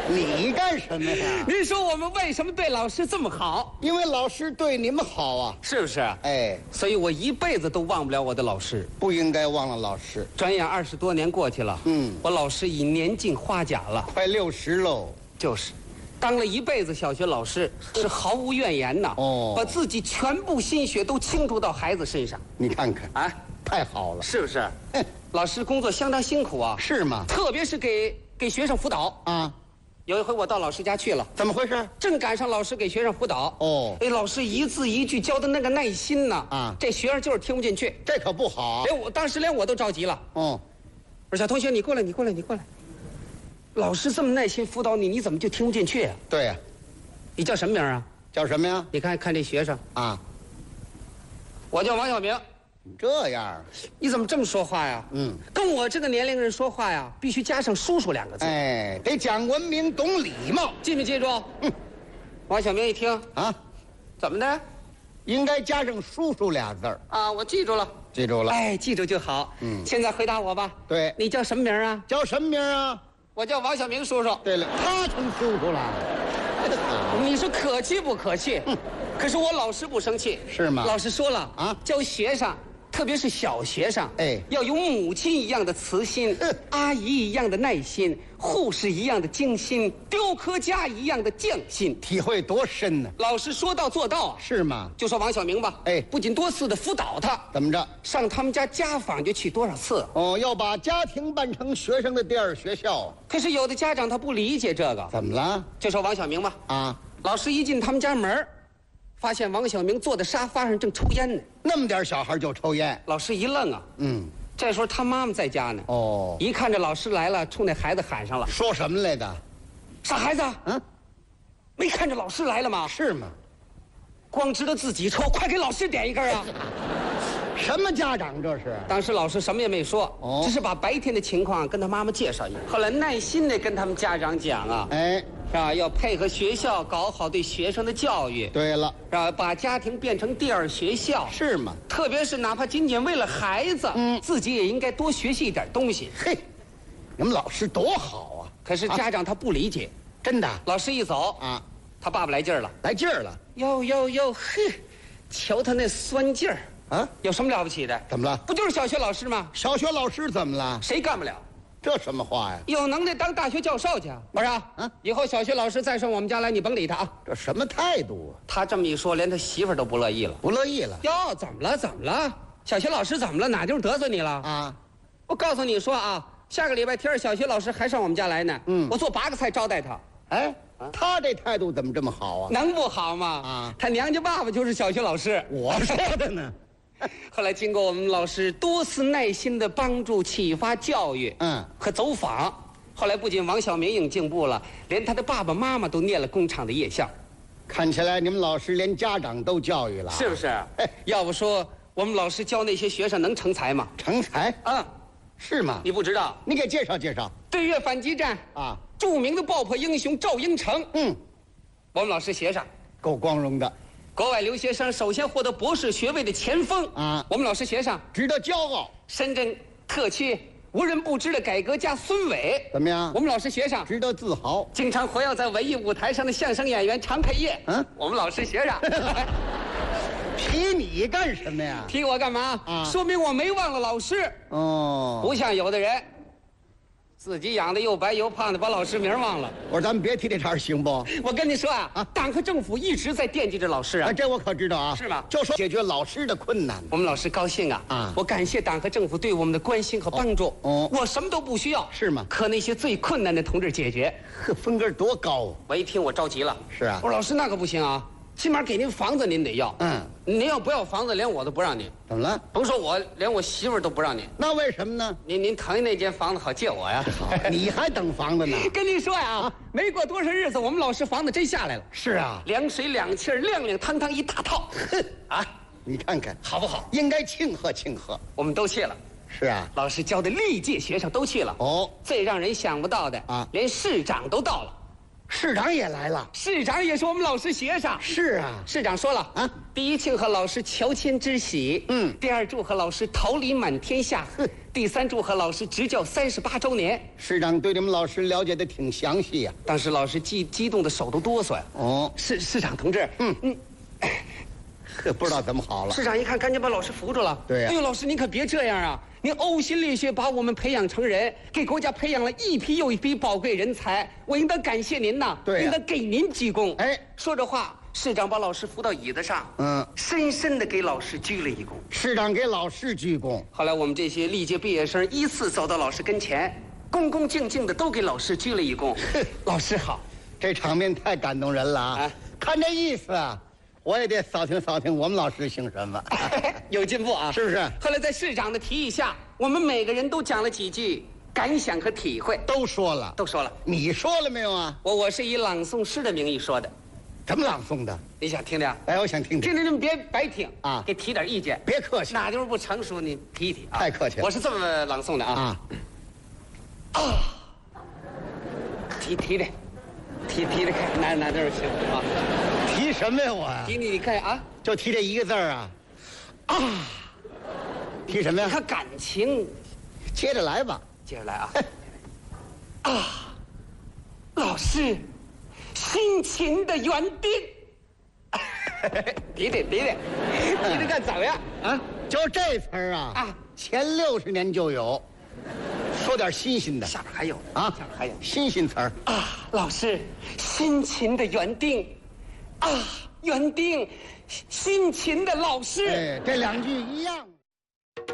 你干什么呀？ 您说我们为什么对老师这么好？ 因为老师对你们好啊。 是不是？ 哎， 所以我一辈子都忘不了我的老师。 不应该忘了老师。 转眼20多年过去了，我老师已年近花甲了， 快60喽。 就是。当了一辈子小学老师，是毫无怨言呐。 哦， 把自己全部心血都倾注到孩子身上。 你看看啊， 太好了， 是不是？老师工作相当辛苦啊。 是吗？ 特别是给学生辅导啊。 有一回我到老师家去了， 怎么回事？ 正赶上老师给学生辅导。 哦， 哎，老师一字一句教的那个耐心呐， 啊， 这学生就是听不进去， 这可不好。 哎，我当时连我都着急了。 哦， 我说小同学，你过来，你过来，你过来。老师这么耐心辅导你，你怎么就听不进去啊？ 对呀。 你叫什么名啊？ 叫什么呀？ 你看看这学生啊。 我叫王小明。 你这样， 你怎么这么说话呀？跟我这个年龄人说话呀，必须加上叔叔2个字。 哎，得讲文明，懂礼貌， 记没记住？王小明一听啊，怎么的？ 应该加上叔叔2字啊，我记住了， 记住了。 哎，记住就好。现在回答我吧。 对， 你叫什么名啊？ 叫什么名啊？ 我叫王小明叔叔。 对了，他成叔叔了。 你说可气不可气？可是我老师不生气。 是吗？ 老师说了啊， 教学生，特别是小学生，要有母亲一样的慈心，阿姨一样的耐心，护士一样的精心，雕刻家一样的匠心。 体会多深呢？ 老师说到做到啊。 是吗？ 就说王小明吧，不仅多次的辅导他， 怎么着？ 上他们家家访就去多少次？ 哦，要把家庭办成学生的第2学校。 可是有的家长他不理解这个。 怎么了？ 就说王小明吧， 啊， 老师一进他们家门，发现王小明坐在沙发上正抽烟呢。 那么点小孩就抽烟？ 老师一愣啊。这时候他妈妈在家呢。 哦， 一看这老师来了，冲那孩子喊上了。 说什么来的？ 傻孩子，没看着老师来了吗？ 是吗？ 光知道自己抽，快给老师点一根啊！ 什么家长这是？ 当时老师什么也没说，只是把白天的情况跟他妈妈介绍一下。后来耐心的跟他们家长讲啊，是吧？要配合学校搞好对学生的教育。 对了， 是吧？把家庭变成第2学校。 是吗？ 特别是哪怕仅仅为了孩子，自己也应该多学习一点东西。 嘿，你们老师多好啊！ 可是家长他不理解， 真的。 老师一走啊，他爸爸来劲儿了，哟，嘿，瞧他那酸劲儿啊，有什么了不起的？ 怎么了？ 不就是小学老师吗？ 小学老师怎么了？ 谁干不了？ 这什么话呀？ 有能耐当大学教授去。我说以后小学老师再上我们家来，你甭理他啊。 这什么态度啊？ 他这么一说，连他媳妇儿都不乐意了。 不乐意了？ 哟，怎么了？小学老师怎么了？哪地方得罪你了啊？我告诉你说啊，下个礼拜天小学老师还上我们家来呢。我做8个菜招待他。 哎，他这态度怎么这么好啊？ 能不好吗？啊，他娘家爸爸就是小学老师。 我说的呢。 后来经过我们老师多次耐心的帮助、启发、教育，和走访，后来不仅王小明已经进步了，连他的爸爸妈妈都念了工厂的夜校。 看起来你们老师连家长都教育了， 是不是？要不说我们老师教那些学生能成才吗？ 成才啊，是吗？ 你不知道？ 你给介绍介绍。 对越反击战啊，著名的爆破英雄赵英成，我们老师写上， 够光荣的。 国外留学生首先获得博士学位的前锋啊，我们老师写上， 值得骄傲。 深圳特区无人不知的改革家孙伟怎么样？ 我们老师写上， 值得自豪。 经常活跃在文艺舞台上的相声演员常佩业，我们老师写上。 提你干什么呀？ 提我干嘛？说明我没忘了老师。哦，不像有的人。自己养的又白又胖的，把老师名忘了。 我说咱们别提这茬，行不？ 我跟你说啊，党和政府一直在惦记着老师啊。 这我可知道啊。 是吗？ 就说解决老师的困难， 我们老师高兴啊。我感谢党和政府对我们的关心和帮助。我什么都不需要。是吗？可那些最困难的同志解决， 分根多高啊！ 我一听我着急了。 是啊。 我说老师那可不行啊。起码给您房子您得要，您要不要房子，连我都不让您。 怎么了？ 甭说我，连我媳妇儿都不让您。 那为什么呢？ 您腾那间房子好借我呀？ 你还等房子呢？ 跟你说呀，没过多少日子，我们老师房子真下来了。 是啊， 凉水凉气亮亮堂堂一大套。啊， 你看看好不好？ 应该庆贺庆贺。 我们都去了。 是啊， 老师教的历届学生都去了。最让人想不到的啊，连市长都到了。 市长也来了， 市长也是我们老师协上。 是啊， 市长说了啊，第一庆贺老师乔迁之喜，第二祝贺老师桃李满天下， 第3祝贺老师执教38周年。 师长对你们老师了解的挺详细呀。 当时老师激动的手都哆嗦呀。哦，市长同志， 不知道怎么好了。 市长一看，赶紧把老师扶住了。 对呀。 哎呦，老师您可别这样啊！您呕心沥血把我们培养成人，给国家培养了一批又一批宝贵人才，我应当感谢您呐。 对， 应当给您鞠躬。 哎， 说着话，市长把老师扶到椅子上，深深的给老师鞠了一躬。 市长给老师鞠躬。 后来我们这些历届毕业生依次走到老师跟前，恭恭敬敬的都给老师鞠了一躬。老师好， 这场面太感动人了啊！看这意思啊。我也得扫听扫听我们老师姓什么， 有进步啊， 是不是？ 后来在市长的提议下，我们每个人都讲了几句感想和体会， 都说了。 你说了没有啊？ 我是以朗诵诗的名义说的。 怎么朗诵的？ 你想听听？ 哎，我想听听。 听，你们别白听啊， 给提点意见。 别客气， 哪地方不成熟你提一提啊。 太客气了。 我是这么朗诵的啊。提的看哪地方行啊？ 提什么呀我呀？ 提你看啊， 就提这一个字啊。提什么呀？ 你看感情， 接着来吧。 接着来啊。老师，辛勤的园丁。提的看怎么样啊？ 就这词儿啊，前60年就有。说点新鲜的， 下边还有啊， 下边还有新鲜词儿啊。老师，辛勤的园丁，园丁，辛勤的老师， 这2句一样。